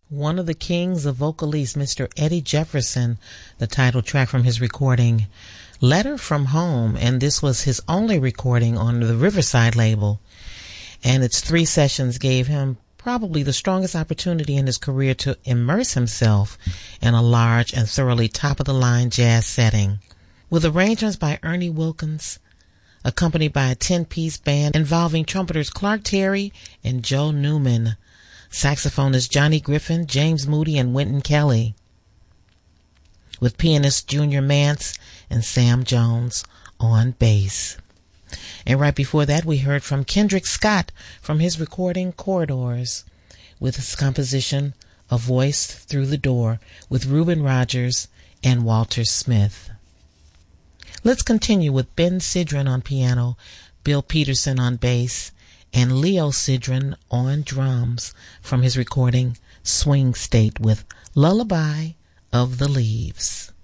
one of the kings of vocalists, Mr. Eddie Jefferson, the title track from his recording Letter from Home, and this was his only recording on the Riverside label, and its 3 sessions gave him probably the strongest opportunity in his career to immerse himself in a large and thoroughly top-of-the-line jazz setting. With arrangements by Ernie Wilkins, accompanied by a 10-piece band involving trumpeters Clark Terry and Joe Newman, saxophonists Johnny Griffin, James Moody, and Wynton Kelly, with pianists Junior Mance and Sam Jones on bass. And right before that, we heard from Kendrick Scott from his recording Corridors, with his composition A Voice Through the Door, with Reuben Rogers and Walter Smith. Let's continue with Ben Sidran on piano, Bill Peterson on bass, and Leo Sidran on drums from his recording Swing State with Lullaby of the Leaves.